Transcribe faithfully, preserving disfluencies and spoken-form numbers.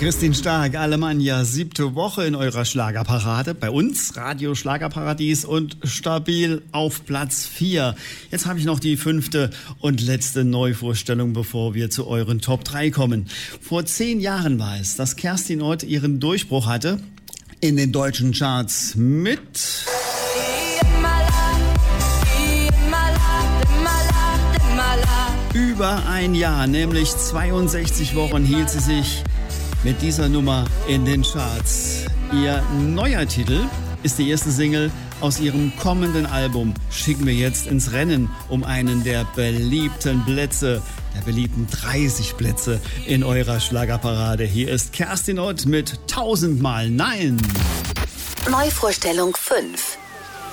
Christine Stark, Alemannia, siebte Woche in eurer Schlagerparade. Bei uns, Radio Schlagerparadies und stabil auf Platz vier. Jetzt habe ich noch die fünfte und letzte Neuvorstellung, bevor wir zu euren Top drei kommen. Vor zehn Jahren war es, dass Kerstin Ott ihren Durchbruch hatte in den deutschen Charts mit... Über ein Jahr, nämlich zweiundsechzig Wochen, hielt sie sich mit dieser Nummer in den Charts. Ihr neuer Titel ist die erste Single aus ihrem kommenden Album. Schicken wir jetzt ins Rennen um einen der beliebten Plätze, der beliebten dreißig Plätze in eurer Schlagerparade. Hier ist Kerstin Ott mit tausendmal Nein. Neuvorstellung fünf.